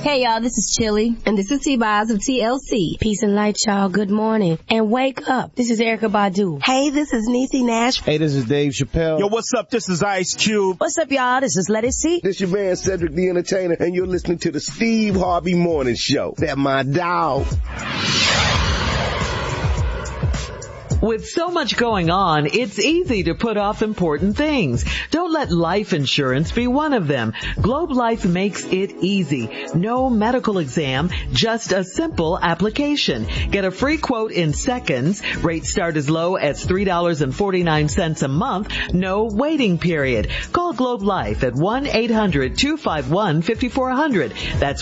Hey, y'all, this is Chili. And this is T-Boz of TLC. Peace and light, y'all. Good morning. And wake up. This is Erykah Badu. Hey, this is Niecy Nash. Hey, this is Dave Chappelle. Yo, what's up? This is Ice Cube. What's up, y'all? This is Let It See. This your man Cedric the Entertainer, and you're listening to the Steve Harvey Morning Show. That my dog. With so much going on, it's easy to put off important things. Don't let life insurance be one of them. Globe Life makes it easy. No medical exam, just a simple application. Get a free quote in seconds. Rates start as low as $3.49 a month. No waiting period. Call Globe Life at 1-800-251-5400. That's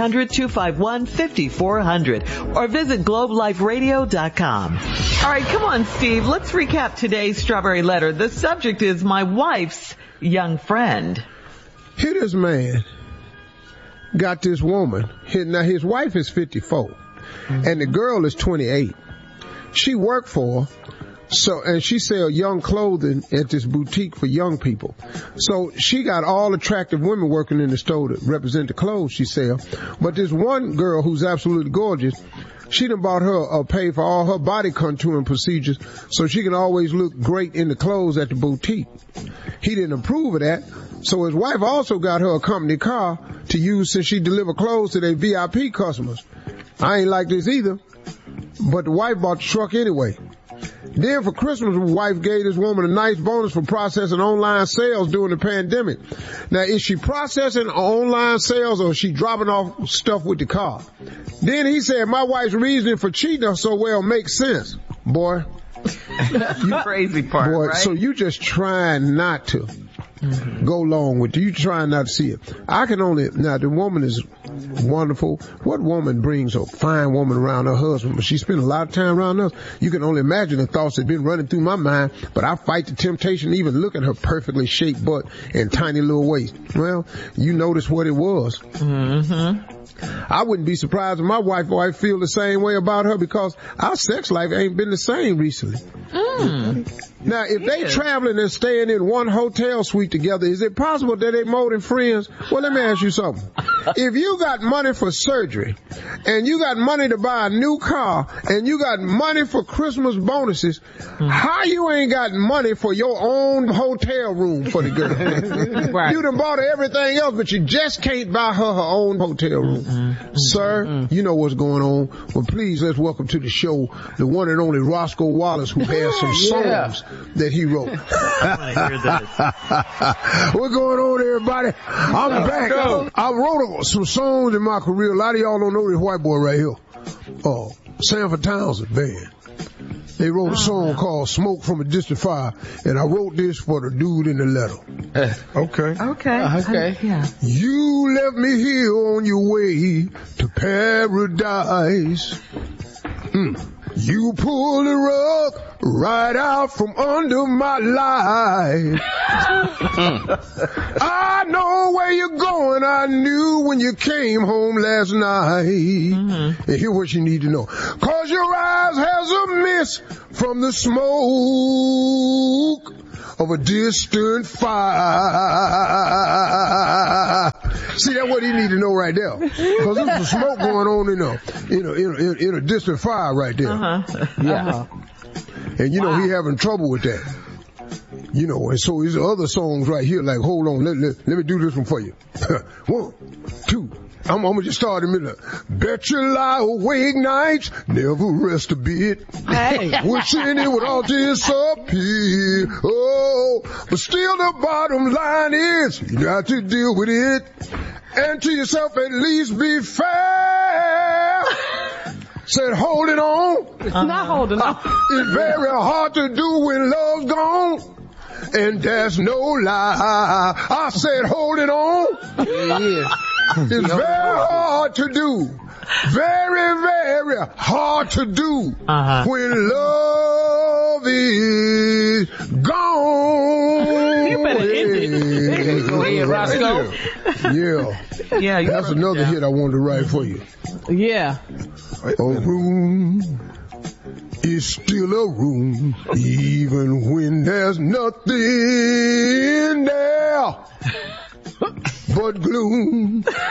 1-800-251-5400. Or visit globeliferadio.com. All right, come on, Steve. Let's recap today's Strawberry Letter. The subject is my wife's young friend. Here this man got this woman. Now, his wife is 54, and the girl is 28. She worked for her, and she sell young clothing at this boutique for young people. So she got all attractive women working in the store to represent the clothes she sell. But this one girl who's absolutely gorgeous, she done bought her paid for all her body contouring procedures so she can always look great in the clothes at the boutique. He didn't approve of that, so his wife also got her a company car to use since she deliver clothes to their VIP customers. I ain't like this either, but the wife bought the truck anyway. Then for Christmas, the wife gave this woman a nice bonus for processing online sales during the pandemic. Now, is she processing online sales or is she dropping off stuff with the car? Then he said, my wife's reasoning for cheating her so well makes sense. Boy. You crazy part, boy, right? So you just trying not to go along with it. You trying not to see it. Now the woman is wonderful. What woman brings a fine woman around her husband? But she spent a lot of time around us. You can only imagine the thoughts that have been running through my mind, but I fight the temptation to even look at her perfectly shaped butt and tiny little waist. Well, you notice what it was. Mm-hmm. I wouldn't be surprised if my wife feel the same way about her because our sex life ain't been the same recently. Now, if they traveling and staying in one hotel suite together, is it possible that they more than friends? Well, let me ask you something. If you got money for surgery, and you got money to buy a new car, and you got money for Christmas bonuses, how you ain't got money for your own hotel room for the girl? Right. You done bought her everything else, but you just can't buy her own hotel room. Sir, you know what's going on. Well, please, let's welcome to the show the one and only Roscoe Wallace, who has some songs that he wrote. I want to hear this. What's going on, everybody? I'm back. I wrote some songs in my career. A lot of y'all don't know this white boy right here. Sanford Townsend Band. They wrote a song called Smoke from a Distant Fire, and I wrote this for the dude in the letter. Okay. Yeah. You left me here on your way to paradise. You pulled the rug right out from under my life. I know where you're going. I knew when you came home last night. And here's what you need to know. 'Cause your eyes has a mist from the smoke of a distant fire. See, that's what he need to know right there. Because there's some smoke going on in a distant fire right there. And he having trouble with that. And so there's other songs right here, like, hold on, let me do this one for you. 1, 2. I'm gonna just start in the middle. Bet you lie awake nights, never rest a bit. Hey. Wishing it would all disappear. But still the bottom line is, you got to deal with it. And to yourself at least be fair. Said holding on. It's not holding on. It's very hard to do when love's gone. And there's no lie. I said holding on. Yeah. It's very hard to do. Very, very hard to do when love is gone. You better end it. Go ahead, Roscoe. Yeah, that's another hit I wanted to write for you. Yeah. A room is still a room, even when there's nothing there but gloom.